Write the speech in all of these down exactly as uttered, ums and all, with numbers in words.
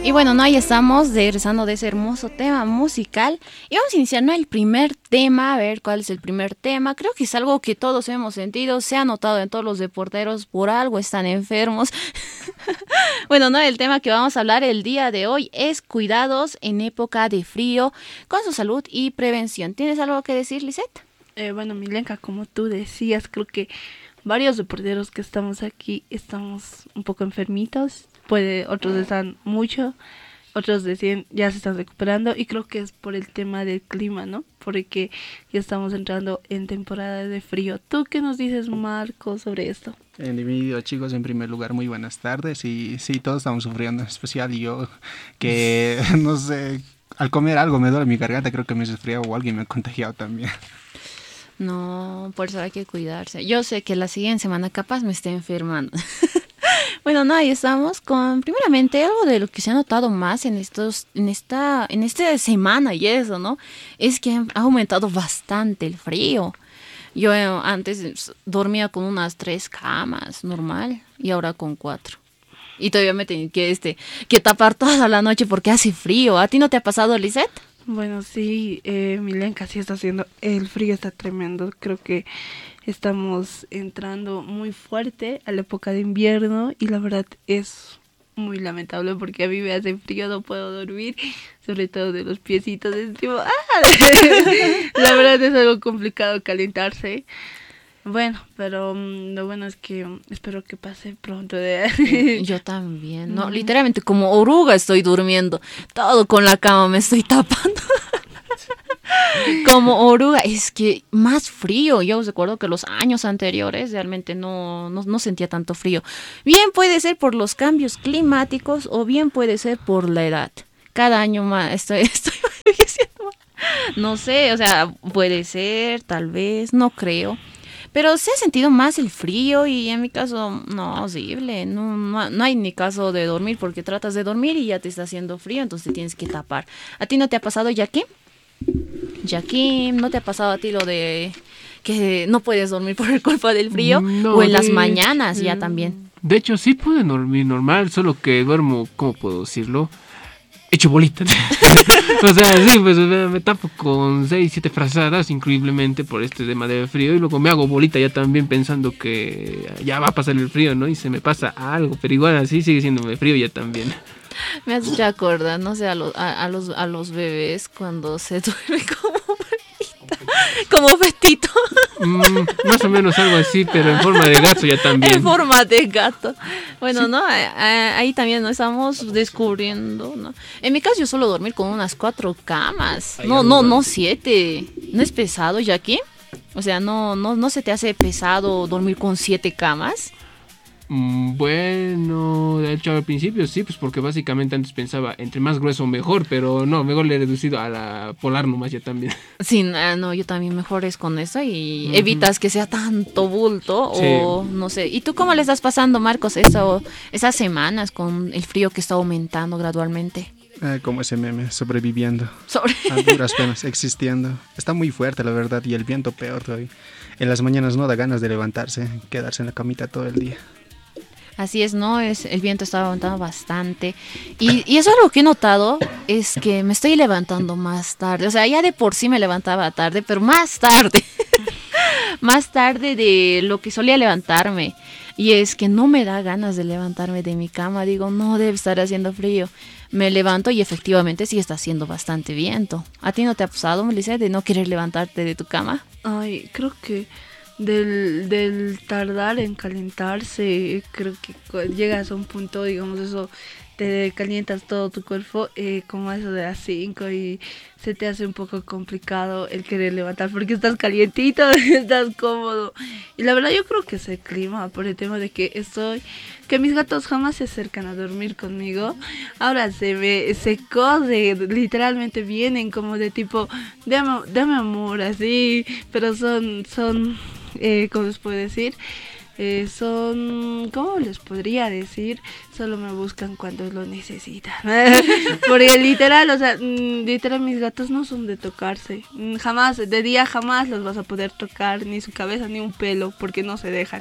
Y bueno, no, ahí estamos regresando de ese hermoso tema musical y vamos a iniciar, ¿no?, el primer tema, a ver cuál es el primer tema. Creo que es algo que todos hemos sentido, se ha notado en todos los deporteros, por algo están enfermos. Bueno, no, el tema que vamos a hablar el día de hoy es cuidados en época de frío con su salud y prevención. ¿Tienes algo que decir, Lisette? Eh, bueno, Milenka, como tú decías, creo que varios deporteros que estamos aquí estamos un poco enfermitos. Puede, otros están mucho, otros deciden ya se están recuperando y creo que es por el tema del clima, ¿no? Porque ya estamos entrando en temporada de frío. ¿Tú qué nos dices, Marco, sobre esto? En mi video, chicos, en primer lugar, muy buenas tardes y sí, todos estamos sufriendo, en especial yo, que no sé, al comer algo me duele mi garganta, creo que me he resfriado o alguien me ha contagiado también. No, por eso hay que cuidarse. Yo sé que la siguiente semana capaz me esté enfermando. Bueno, no, ahí estamos con, primeramente, algo de lo que se ha notado más en estos, en esta, en esta semana y eso, ¿no? Es que ha aumentado bastante el frío. Yo eh, antes dormía con unas tres camas, normal, y ahora con cuatro. Y todavía me tengo que, este, que tapar toda la noche porque hace frío. ¿A ti no te ha pasado, Lisette? Bueno, sí, eh, Milenka, sí está haciendo, el frío está tremendo, creo que estamos entrando muy fuerte a la época de invierno y la verdad es muy lamentable porque a mí me hace frío, no puedo dormir, sobre todo de los piecitos, es tipo, ¡ah! La verdad es algo complicado calentarse. Bueno, pero um, lo bueno es que um, espero que pase pronto. De... Yo también, no, literalmente como oruga estoy durmiendo, todo con la cama me estoy tapando. Como oruga, es que más frío. Yo recuerdo que los años anteriores realmente no, no, no sentía tanto frío. Bien puede ser por los cambios climáticos o bien puede ser por la edad. Cada año más estoy, estoy diciendo, no sé, o sea, puede ser, tal vez, no creo. Pero se ha sentido más el frío y en mi caso, no, horrible. No, no, no hay ni caso de dormir porque tratas de dormir y ya te está haciendo frío, entonces te tienes que tapar. ¿A ti no te ha pasado, Jackie? Jackie, ¿no te ha pasado a ti lo de que no puedes dormir por culpa del frío? No, o en las de, mañanas eh, ya también. De hecho, sí puedo dormir normal, solo que duermo, ¿cómo puedo decirlo? Hecho bolita. O sea, sí, pues me, me tapo con seis, siete frazadas, increíblemente por este tema de frío, y luego me hago bolita ya también pensando que ya va a pasar el frío, ¿no? Y se me pasa algo, pero igual así sigue siendo frío ya también. Me has hecho acordar, no sé, a los, a, a los, a los bebés cuando se duerme como bolita, como fetito. Mm, más o menos algo así, pero en forma de gato ya también. En forma de gato. Bueno, sí. ¿No? Ahí también nos estamos descubriendo, ¿no? En mi caso yo suelo dormir con unas cuatro camas. Ay, no, no, no siete. ¿No es pesado, Jackie? O sea, ¿no, no, no se te hace pesado dormir con siete camas? Bueno, de hecho al principio sí, pues porque básicamente antes pensaba entre más grueso mejor, pero no, mejor le he reducido a la polar nomás ya también. Sí, no, yo también mejor es con eso y uh-huh. evitas que sea tanto bulto sí. O no sé. ¿Y tú cómo le estás pasando, Marcos, eso, esas semanas con el frío que está aumentando gradualmente? Eh, como ese meme, sobreviviendo. Sobre... A duras penas, existiendo. Está muy fuerte, la verdad, y el viento peor todavía. En las mañanas no da ganas de levantarse, quedarse en la camita todo el día. Así es, ¿no? Es, el viento está levantando bastante. Y, y eso es algo que he notado, es que me estoy levantando más tarde. O sea, ya de por sí me levantaba tarde, pero más tarde. Más tarde de lo que solía levantarme. Y es que no me da ganas de levantarme de mi cama. Digo, no, debe estar haciendo frío. Me levanto y efectivamente sí está haciendo bastante viento. ¿A ti no te ha pasado, Melissa, de no querer levantarte de tu cama? Ay, creo que... Del, del tardar en calentarse, creo que llegas a un punto, digamos, eso, te calientas todo tu cuerpo, eh, como eso de las cinco y se te hace un poco complicado el querer levantar porque estás calientito, estás cómodo. Y la verdad yo creo que es el clima, por el tema de que estoy, que mis gatos jamás se acercan a dormir conmigo. Ahora se me, se corre, literalmente vienen como de tipo, dame, dame amor, así, pero son, son... Eh, ¿cómo les puedo decir? Eh, son, ¿cómo les podría decir? Solo me buscan cuando lo necesitan. Porque literal, o sea, literal mis gatos no son de tocarse. Jamás, de día jamás los vas a poder tocar, ni su cabeza ni un pelo, porque no se dejan.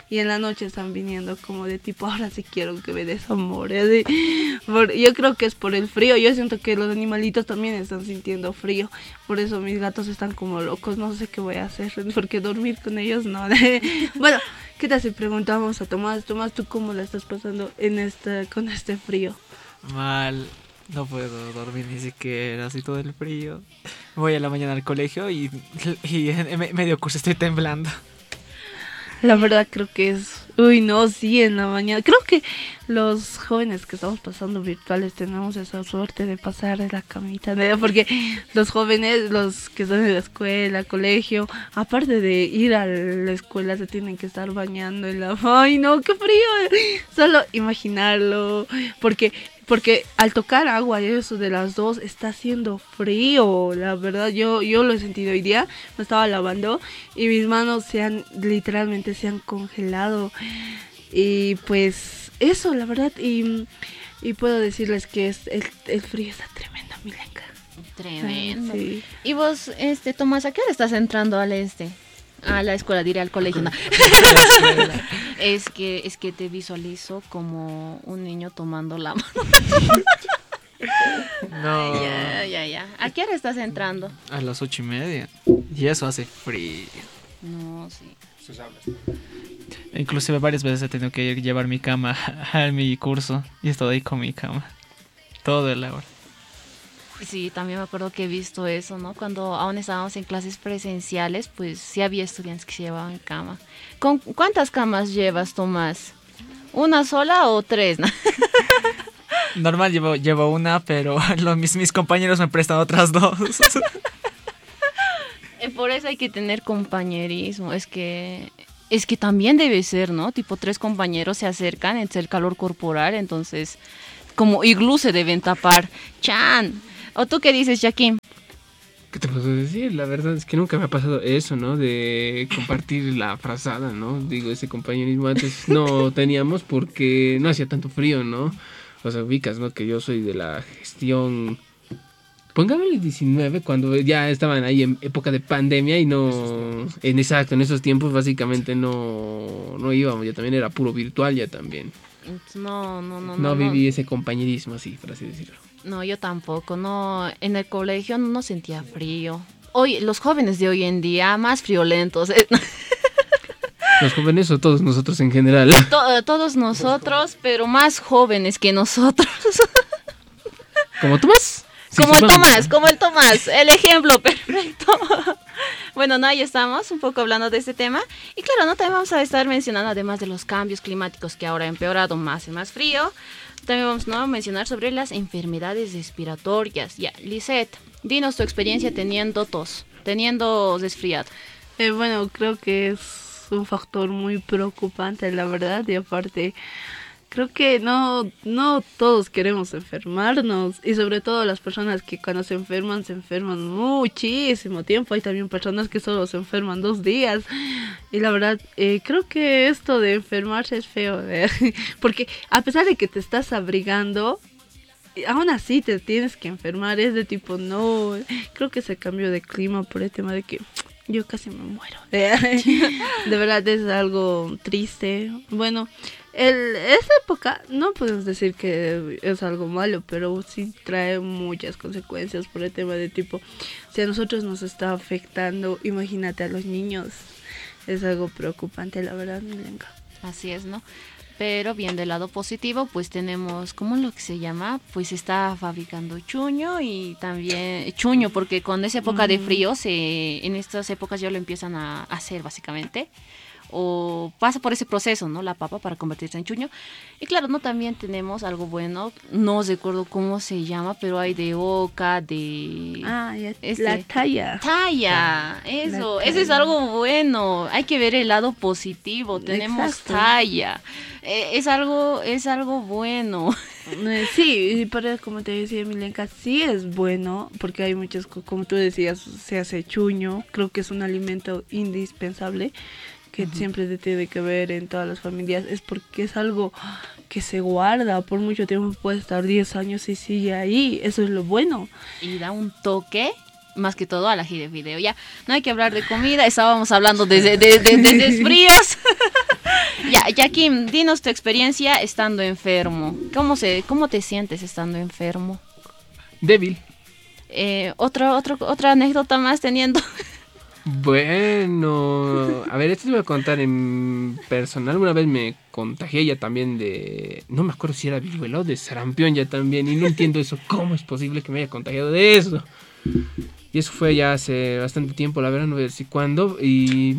y en la noche están viniendo como de tipo, ahora sí quiero que me des amor. Así. Por, yo creo que es por el frío, yo siento que los animalitos también están sintiendo frío, por eso mis gatos están como locos, no sé qué voy a hacer, porque dormir con ellos no. Bueno, ¿qué tal si preguntamos a Tomás? Tomás, ¿tú cómo la estás pasando en este, con este frío? Mal, no puedo dormir ni siquiera, así todo el frío. Voy a la mañana al colegio y, y en medio curso estoy temblando. La verdad creo que es... Uy, no, sí, en la mañana. Creo que los jóvenes que estamos pasando virtuales tenemos esa suerte de pasar de la camita, ¿no? Porque los jóvenes, los que están en la escuela, colegio, aparte de ir a la escuela, se tienen que estar bañando en la... ¡Ay, no, qué frío! Solo imaginarlo, porque... Porque al tocar agua y eso de las dos está haciendo frío, la verdad, yo, yo lo he sentido hoy día, me estaba lavando y mis manos se han, literalmente se han congelado. Y pues eso, la verdad, y, y puedo decirles que es, el, el frío está tremendo, Milenka. Tremendo. Sí. Y vos, este, Tomás, ¿a qué hora estás entrando al este? A la escuela, diré al colegio, no. Es que, es que te visualizo como un niño tomando la mano. No. Ya, ya, ya. ¿A qué hora estás entrando? A las ocho y media. Y eso hace frío. No, sí. Inclusive varias veces he tenido que llevar mi cama a mi curso y he estado ahí con mi cama todo el hora. Sí, también me acuerdo que he visto eso, ¿no? Cuando aún estábamos en clases presenciales, pues sí había estudiantes que se llevaban cama. ¿Con cuántas camas llevas, Tomás? ¿Una sola o tres? ¿No? Normal llevo, llevo una, pero los, mis, mis compañeros me prestan otras dos. Por eso hay que tener compañerismo. Es que es que también debe ser, ¿no? Tipo, tres compañeros se acercan, es el calor corporal, entonces como iglú se deben tapar. ¡Chan! ¿O tú qué dices, Jaquín? ¿Qué te puedo decir? La verdad es que nunca me ha pasado eso, ¿no? De compartir la frazada, ¿no? Digo, ese compañerismo antes no teníamos porque no hacía tanto frío, ¿no? O sea, ubicas, ¿no? Que yo soy de la gestión... Póngame el diecinueve, cuando ya estaban ahí en época de pandemia y no... En exacto, en esos tiempos básicamente no, no íbamos, ya también era puro virtual ya también. No, no, no. No, no viví no. ese compañerismo así, por así decirlo. No, yo tampoco, no, en el colegio no sentía frío. Hoy, los jóvenes de hoy en día, más friolentos. ¿eh? Los jóvenes o todos nosotros en general. To- todos nosotros, pero más jóvenes que nosotros. ¿Como Tomás? Sí, Como el bueno. Tomás, como el Tomás, el ejemplo perfecto. Bueno, no, ahí estamos, un poco hablando de este tema. Y claro, no también vamos a estar mencionando, además de los cambios climáticos que ahora ha empeorado, más y más frío, también vamos, ¿no?, a mencionar sobre las enfermedades respiratorias. Ya, Lisette, dinos tu experiencia teniendo tos, teniendo resfriado. Eh, bueno, creo que es un factor muy preocupante, la verdad, y aparte... Creo que no, no todos queremos enfermarnos, y sobre todo las personas que cuando se enferman, se enferman muchísimo tiempo. Hay también personas que solo se enferman dos días, y la verdad, eh, creo que esto de enfermarse es feo, ¿eh? Porque a pesar de que te estás abrigando, aún así te tienes que enfermar. Es de tipo, no, creo que se cambió de clima por el tema de que... Yo casi me muero. De verdad es algo triste. Bueno, el, esa época no podemos decir que es algo malo, pero sí trae muchas consecuencias por el tema de tipo, si a nosotros nos está afectando, imagínate a los niños. Es algo preocupante, la verdad, Milenka. Así es, ¿no? Pero bien, del lado positivo, pues tenemos, ¿cómo es lo que se llama? Pues se está fabricando chuño y también chuño, porque con esa época de frío, se, en estas épocas ya lo empiezan a hacer básicamente. O pasa por ese proceso, ¿no? La papa para convertirse en chuño. Y claro, ¿no? También tenemos algo bueno, no recuerdo cómo se llama, pero hay de oca, de... Ah, ya, Este. la talla. Talla, eso, La eso es talla. algo bueno. Hay que ver el lado positivo. Tenemos Exacto. talla. Eh, es algo, es algo bueno. Eh, Sí, y para, como te decía Milenka, sí es bueno, porque hay muchas, co- como tú decías, se hace chuño, creo que es un alimento indispensable, que siempre se tiene que ver en todas las familias, es porque es algo que se guarda por mucho tiempo, puede estar diez años y sigue ahí, eso es lo bueno. Y da un toque, más que todo, al ají de fideo. Ya, no hay que hablar de comida, estábamos hablando de, de, de, de, de desfríos. Ya, ya Kim, dinos tu experiencia estando enfermo. ¿Cómo se, cómo te sientes estando enfermo? Débil. Eh, otro, otro, otra anécdota más teniendo. Bueno, a ver, esto te voy a contar en personal. Una vez me contagié ya también de... No me acuerdo si era viruela o de sarampión ya también. Y no entiendo eso. ¿Cómo es posible que me haya contagiado de eso? Y eso fue ya hace bastante tiempo, la verdad no voy a decir cuándo. Y...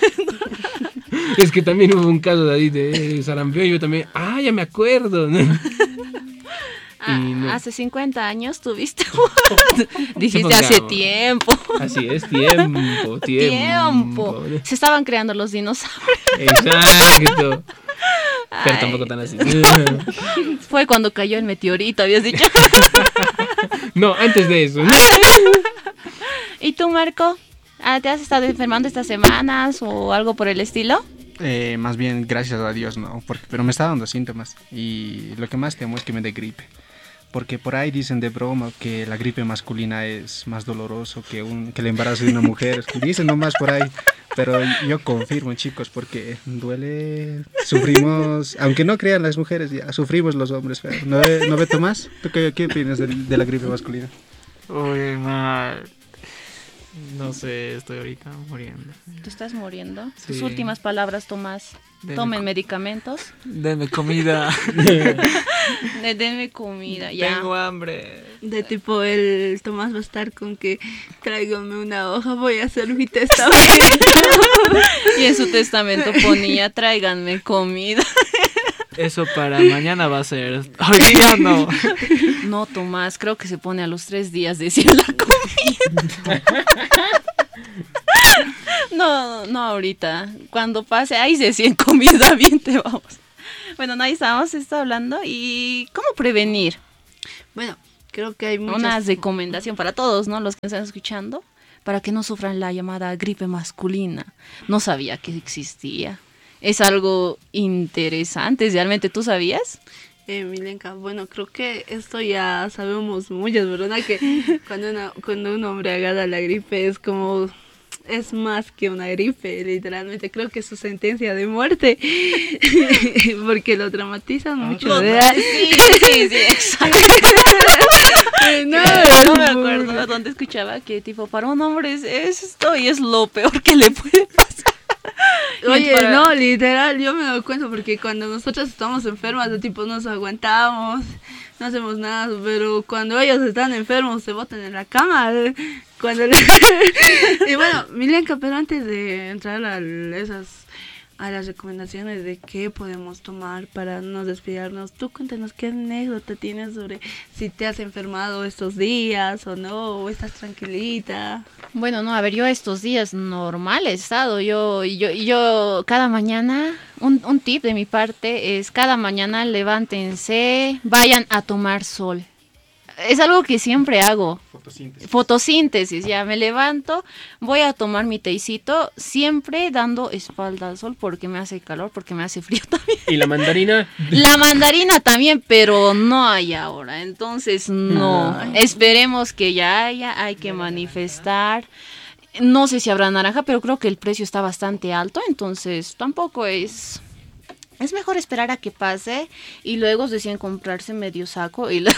es que también hubo un caso de ahí de sarampión. Y yo también... Ah, ya me acuerdo. Ah, no. Hace cincuenta años tuviste. Dijiste hace tiempo. Así es, tiempo, tiempo. Tiempo. Se estaban creando los dinosaurios. Exacto. Pero Ay. tampoco tan así. Fue cuando cayó el meteorito, habías dicho. No, antes de eso. ¿Y tú, Marco? Ah, ¿te has estado enfermando estas semanas o algo por el estilo? Eh, más bien, gracias a Dios, no, porque, pero me está dando síntomas y lo que más temo es que me dé gripe. Porque por ahí dicen de broma que la gripe masculina es más doloroso que, un, que el embarazo de una mujer. Dicen nomás por ahí, pero yo confirmo, chicos, porque duele, sufrimos, aunque no crean las mujeres, ya sufrimos los hombres. Pero ¿no, ve, ¿no ve Tomás? ¿Tú qué, qué opinas de, de la gripe masculina? Uy, mal. No sé, estoy ahorita muriendo. ¿Tú estás muriendo? Sí. Tus últimas palabras, Tomás. Denme Tomen co- medicamentos. Denme comida. De- Denme comida, ya. Tengo hambre. De tipo, el Tomás va a estar con que tráigame una hoja, voy a hacer mi testamento. Y en su testamento ponía, tráiganme comida. Eso para mañana va a ser. Hoy día no. No, Tomás, creo que se pone a los tres días decir la comida. No, no ahorita. Cuando pase, ahí se decía comida, bien te vamos. Bueno, no, ahí estábamos está hablando. ¿Y cómo prevenir? Bueno, creo que hay muchas... Una recomendación para todos, ¿no? Los que están escuchando, para que no sufran la llamada gripe masculina. No sabía que existía. Es algo interesante, ¿realmente tú sabías? Eh, Milenka, bueno, creo que esto ya sabemos muchas, ¿verdad? Que cuando, una, cuando un hombre agarra la gripe es como... Es más que una gripe, literalmente. Creo que es su sentencia de muerte. Porque lo traumatizan mucho. Lo- ¿verdad? sí, sí, sí, exacto. No, No me acuerdo dónde escuchaba que tipo para un hombre es esto y es lo peor que le puede pasar. Oye, Para- no, literal, yo me doy cuenta porque cuando nosotros estamos enfermas, de tipo nos aguantamos, no hacemos nada, pero cuando ellos están enfermos se botan en la cama. ¿eh? Cuando le- y bueno, Milenka, pero antes de entrar a esas a las recomendaciones de qué podemos tomar para no despedirnos, tú cuéntanos qué anécdota tienes sobre si te has enfermado estos días o no, o estás tranquilita. Bueno, no, a ver, yo estos días normal he estado, yo, yo, yo cada mañana, un, un tip de mi parte es cada mañana levántense, vayan a tomar sol. Es algo que siempre hago. Fotosíntesis. Fotosíntesis, ya me levanto, voy a tomar mi tecito, siempre dando espalda al sol porque me hace calor, porque me hace frío también. ¿Y la mandarina? La mandarina también, pero no hay ahora, entonces no. Ay. Esperemos que ya haya, hay que manifestar. No sé si habrá naranja, pero creo que el precio está bastante alto, entonces tampoco es... Es mejor esperar a que pase y luego deciden comprarse medio saco y luego...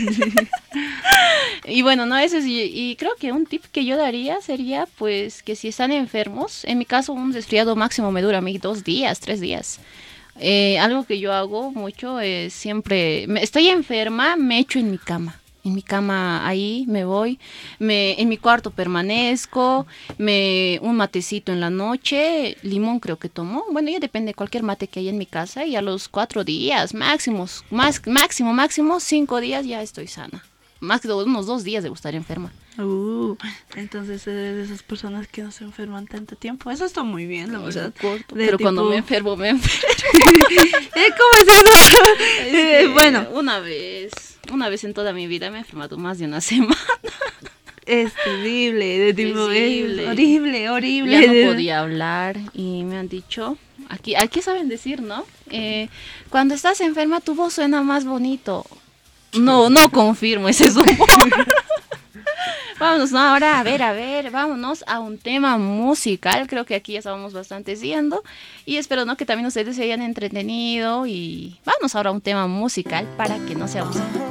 Y bueno, no, eso sí, y creo que un tip que yo daría sería pues que si están enfermos, en mi caso un resfriado máximo me dura a mí dos días, tres días. Eh, algo que yo hago mucho es siempre, me, estoy enferma, me echo en mi cama. En mi cama ahí me voy, me, en mi cuarto permanezco, me un matecito en la noche, limón creo que tomo, bueno ya depende de cualquier mate que haya en mi casa y a los cuatro días, máximos, más, máximo, máximo, cinco días ya estoy sana. Más que unos dos días de estar enferma. Uh, entonces eres de esas personas que no se enferman tanto tiempo. Eso está muy bien, la verdad. Corto, De pero tipo- cuando me enfermo, me enfermo. ¿Eh, ¿Cómo es eso? Es Eh, que bueno, una vez, una vez en toda mi vida me he enfermado más de una semana. es terrible, de tipo, Terrible. es horrible, horrible. Ya no podía hablar y me han dicho, aquí, aquí saben decir, ¿no? Eh, cuando estás enferma tu voz suena más bonito. No, no confirmo ese rumor. Vámonos, ¿no? Ahora, a ver, a ver, vámonos a un tema musical. Creo que aquí ya estábamos bastante siguiendo. Y espero, ¿no? Que también ustedes se hayan entretenido. Y vámonos ahora a un tema musical para que no se abusen.